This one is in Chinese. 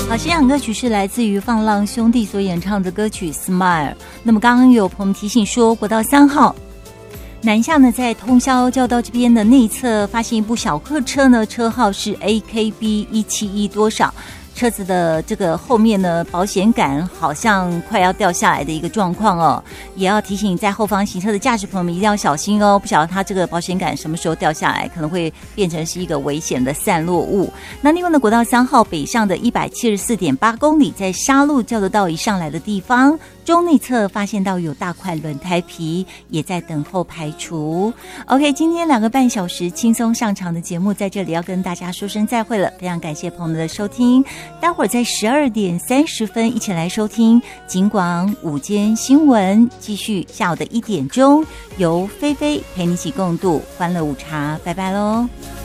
好，现场歌曲是来自于放浪兄弟所演唱的歌曲《Smile》。那么刚刚有朋友提醒说，国道3号南下呢，在通霄交道这边的内侧发现一部小客车呢，车号是 AKB171多少。车子的这个后面呢，保险杆好像快要掉下来的一个状况哦，也要提醒在后方行车的驾驶朋友们一定要小心哦，不晓得它这个保险杆什么时候掉下来，可能会变成是一个危险的散落物。那另外呢，国道3号北上的 174.8 公里，在沙鹿交流道一上来的地方，中内侧发现到有大块轮胎皮，也在等候排除。 OK， 今天2个半小时轻松上场的节目在这里要跟大家说声再会了，非常感谢朋友们的收听，待会儿在12点30分一起来收听警广午间新闻，继续下午的1点钟由菲菲陪你一起共度欢乐午茶，拜拜喽。